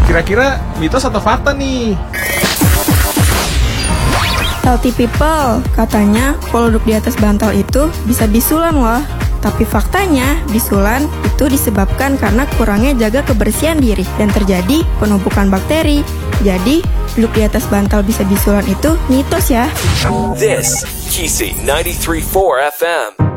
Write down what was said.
Kira-kira mitos atau fakta nih? Healthy people, katanya kalau duduk di atas bantal itu bisa bisulan loh. Tapi faktanya, bisulan itu disebabkan karena kurangnya jaga kebersihan diri dan terjadi penumpukan bakteri. Jadi, duduk di atas bantal bisa bisulan itu mitos ya. This, Kisi 93.4 FM.